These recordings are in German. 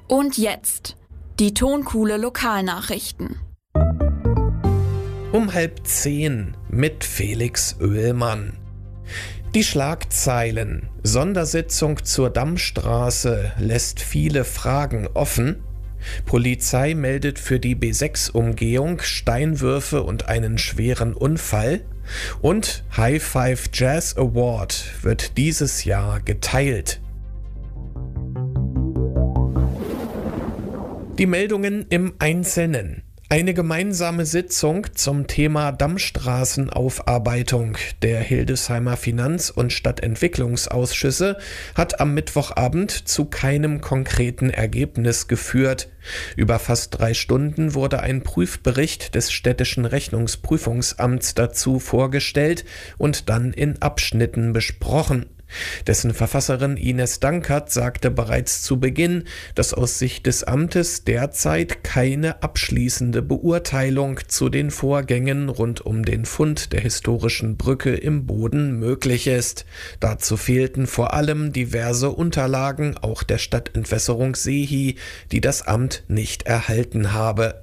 Und jetzt die Tonkuhle Lokalnachrichten. Um 9:30 mit Felix Oehlmann. Die Schlagzeilen: Sondersitzung zur Dammstraße lässt viele Fragen offen. Polizei meldet für die B6-Umgehung Steinwürfe und einen schweren Unfall. Und High Five Jazz Award wird dieses Jahr geteilt. Die Meldungen im Einzelnen. Eine gemeinsame Sitzung zum Thema Dammstraßenaufarbeitung der Hildesheimer Finanz- und Stadtentwicklungsausschüsse hat am Mittwochabend zu keinem konkreten Ergebnis geführt. Über fast 3 Stunden wurde ein Prüfbericht des Städtischen Rechnungsprüfungsamts dazu vorgestellt und dann in Abschnitten besprochen. Dessen Verfasserin Ines Dankert sagte bereits zu Beginn, dass aus Sicht des Amtes derzeit keine abschließende Beurteilung zu den Vorgängen rund um den Fund der historischen Brücke im Boden möglich ist. Dazu fehlten vor allem diverse Unterlagen, auch der Stadtentwässerung Seehi, die das Amt nicht erhalten habe.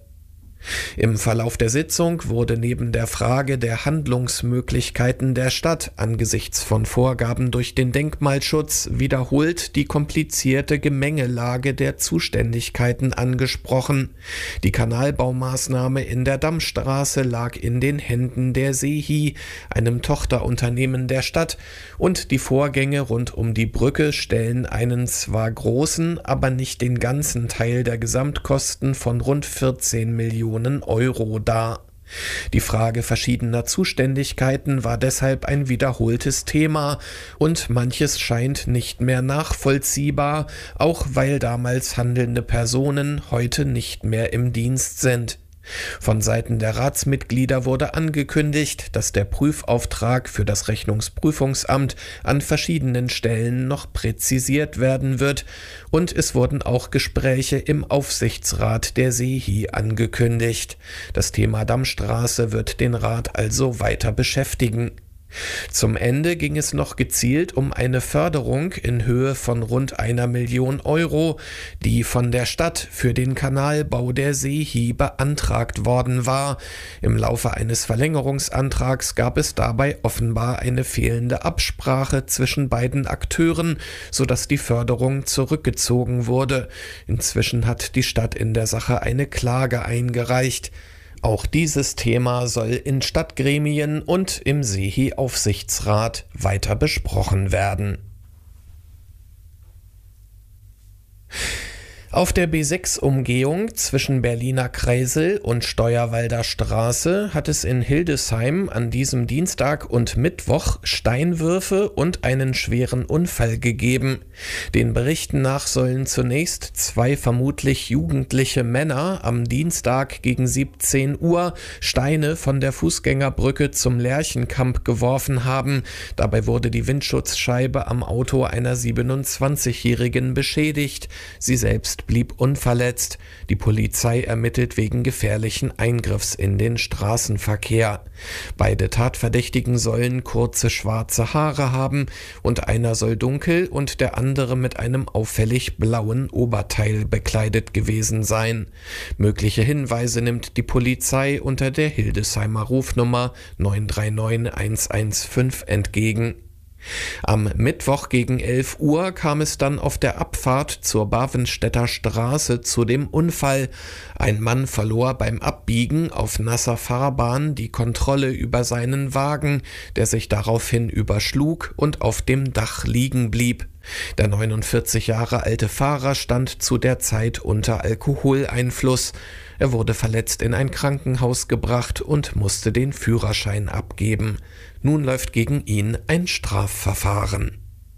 Im Verlauf der Sitzung wurde neben der Frage der Handlungsmöglichkeiten der Stadt angesichts von Vorgaben durch den Denkmalschutz wiederholt die komplizierte Gemengelage der Zuständigkeiten angesprochen. Die Kanalbaumaßnahme in der Dammstraße lag in den Händen der Seehi, einem Tochterunternehmen der Stadt, und die Vorgänge rund um die Brücke stellen einen zwar großen, aber nicht den ganzen Teil der Gesamtkosten von rund 14 Millionen Euro dar. Die Frage verschiedener Zuständigkeiten war deshalb ein wiederholtes Thema und manches scheint nicht mehr nachvollziehbar, auch weil damals handelnde Personen heute nicht mehr im Dienst sind. Von Seiten der Ratsmitglieder wurde angekündigt, dass der Prüfauftrag für das Rechnungsprüfungsamt an verschiedenen Stellen noch präzisiert werden wird, und es wurden auch Gespräche im Aufsichtsrat der Seehi angekündigt. Das Thema Dammstraße wird den Rat also weiter beschäftigen. Zum Ende ging es noch gezielt um eine Förderung in Höhe von rund 1 Million Euro, die von der Stadt für den Kanalbau der Seehi beantragt worden war. Im Laufe eines Verlängerungsantrags gab es dabei offenbar eine fehlende Absprache zwischen beiden Akteuren, sodass die Förderung zurückgezogen wurde. Inzwischen hat die Stadt in der Sache eine Klage eingereicht. Auch dieses Thema soll in Stadtgremien und im Seehi-Aufsichtsrat weiter besprochen werden. Auf der B6-Umgehung zwischen Berliner Kreisel und Steuerwalder Straße hat es in Hildesheim an diesem Dienstag und Mittwoch Steinwürfe und einen schweren Unfall gegeben. Den Berichten nach sollen zunächst 2 vermutlich jugendliche Männer am Dienstag gegen 17 Uhr Steine von der Fußgängerbrücke zum Lerchenkamp geworfen haben. Dabei wurde die Windschutzscheibe am Auto einer 27-Jährigen beschädigt. Sie selbst blieb unverletzt. Die Polizei ermittelt wegen gefährlichen Eingriffs in den Straßenverkehr. Beide Tatverdächtigen sollen kurze schwarze Haare haben und einer soll dunkel und der andere mit einem auffällig blauen Oberteil bekleidet gewesen sein. Mögliche Hinweise nimmt die Polizei unter der Hildesheimer Rufnummer 939 115 entgegen. Am Mittwoch gegen 11 Uhr kam es dann auf der Abfahrt zur Bavenstädter Straße zu dem Unfall. Ein Mann verlor beim Abbiegen auf nasser Fahrbahn die Kontrolle über seinen Wagen, der sich daraufhin überschlug und auf dem Dach liegen blieb. Der 49 Jahre alte Fahrer stand zu der Zeit unter Alkoholeinfluss. Er wurde verletzt in ein Krankenhaus gebracht und musste den Führerschein abgeben. Nun läuft gegen ihn ein Strafverfahren.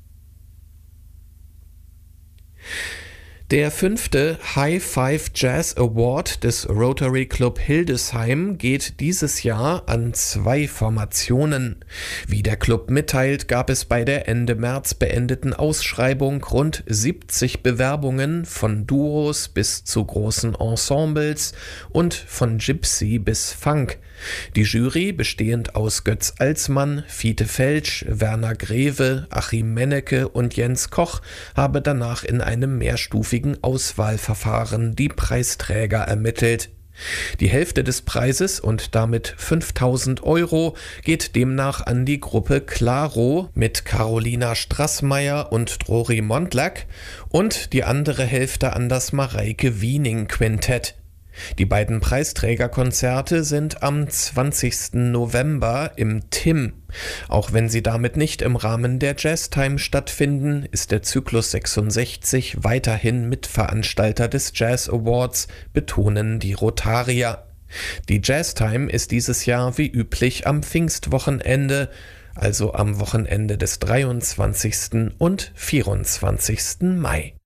Der 5. High Five Jazz Award des Rotary Club Hildesheim geht dieses Jahr an 2 Formationen. Wie der Club mitteilt, gab es bei der Ende März beendeten Ausschreibung rund 70 Bewerbungen von Duos bis zu großen Ensembles und von Gypsy bis Funk. Die Jury, bestehend aus Götz Alsmann, Fiete Felsch, Werner Greve, Achim Mennecke und Jens Koch, habe danach in einem mehrstufigen mehrstufigen Auswahlverfahren die Preisträger ermittelt. Die Hälfte des Preises und damit 5.000 € geht demnach an die Gruppe Claro mit Carolina Strassmayer und Rory Mondlach und die andere Hälfte an das Mareike Wiening Quintett. Die beiden Preisträgerkonzerte sind am 20. November im TIM. Auch wenn sie damit nicht im Rahmen der Jazztime stattfinden, ist der Zyklus 66 weiterhin Mitveranstalter des Jazz Awards, betonen die Rotarier. Die Jazztime ist dieses Jahr wie üblich am Pfingstwochenende, also am Wochenende des 23. und 24. Mai.